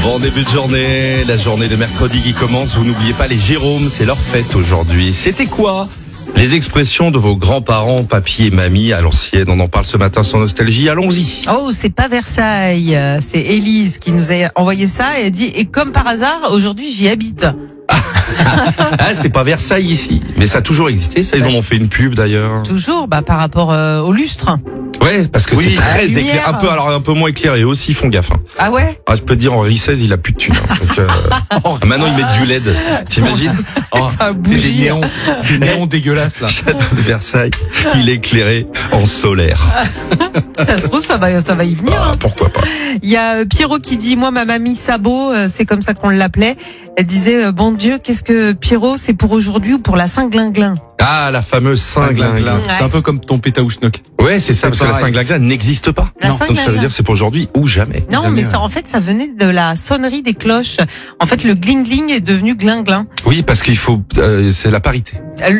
Bon début de journée, la journée de mercredi qui commence. Vous n'oubliez pas les Jérômes, c'est leur fête aujourd'hui. C'était quoi les expressions de vos grands-parents, papy et mamie à l'ancienne? On en parle ce matin sur Nostalgie, allons-y. Oh, c'est pas Versailles, c'est Élise qui nous a envoyé ça et elle dit « Et comme par hasard, aujourd'hui j'y habite ». Ah, c'est pas Versailles ici, mais ça a toujours existé, ça ils en ont fait une pub d'ailleurs. Toujours par rapport au lustre. Ouais, parce que c'est très lumière. éclairé, un peu moins éclairé aussi, ils font gaffe. Hein. Ah ouais? Ah, je peux te dire, Henri XVI, il a plus de thunes. Hein. Donc, maintenant, ils mettent du LED. T'imagines? C'est un bougie. Des néons dégueulasses, là. Château de Versailles, il est éclairé en solaire. Ça se trouve, ça va y venir. Ah, pourquoi pas? Il y a Pierrot qui dit « Moi, ma mamie Sabot, c'est comme ça qu'on l'appelait. Elle disait « Bon Dieu, qu'est-ce que Pierrot, c'est pour aujourd'hui ou pour la Saint-Glinglin ?» Ah, la fameuse Saint-Glinglin. Ouais. C'est un peu comme ton pétaouchnok. Ouais, c'est ça, parce que la pareil. Saint-Glinglin n'existe pas. La Donc ça veut Saint-Glinglin. dire c'est pour aujourd'hui ou jamais. Non, Jamais, mais ça, en fait, ça venait de la sonnerie des cloches. En fait, le gling-gling est devenu glinglin. Oui, parce qu'il faut, c'est la parité.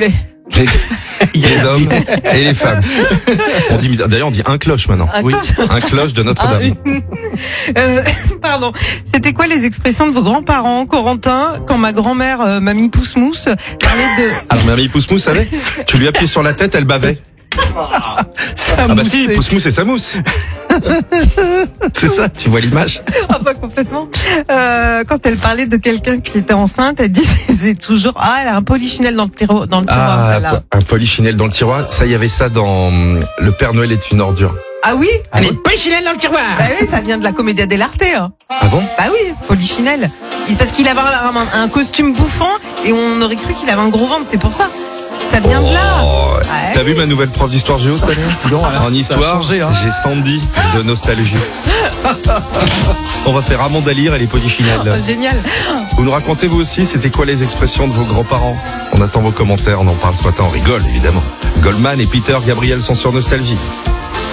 Les hommes et les femmes. D'ailleurs, on dit un cloche maintenant. Un Oui, cloche. un cloche de Notre-Dame. Pardon. C'était quoi les expressions de vos grands-parents, Corentin, quand ma grand-mère, mamie Pousse-Mousse, parlait de... Alors, mamie Pousse-Mousse, savait? Tu lui appuyais sur la tête, elle bavait. Ah bah si, Pousse-Mousse et sa mousse. C'est ça, tu vois l'image? Ah, pas complètement. Quand elle parlait de quelqu'un qui était enceinte, elle disait toujours, ah, elle a un polichinelle dans le tiroir, celle-là. Un polichinelle dans le tiroir. Ça, il y avait ça dans Le Père Noël est une ordure. Ah oui? Ah bon Polichinelle dans le tiroir. Bah oui, ça vient de la Commedia dell'arte, hein. Ah bon? Bah oui, Polichinelle. Parce qu'il avait un costume bouffant et on aurait cru qu'il avait un gros ventre, c'est pour ça. Ça vient de là. Oh, Ouais. T'as vu ma nouvelle prof d'histoire géo cette année? Non, alors, En ça a histoire, changé, hein. j'ai Sandy de Nostalgie. On va faire Amanda Lear et les polichinelles. Oh, génial. Vous nous racontez vous aussi, c'était quoi les expressions de vos grands-parents? On attend vos commentaires, on en parle ce matin, on rigole évidemment. Goldman et Peter Gabriel sont sur Nostalgie.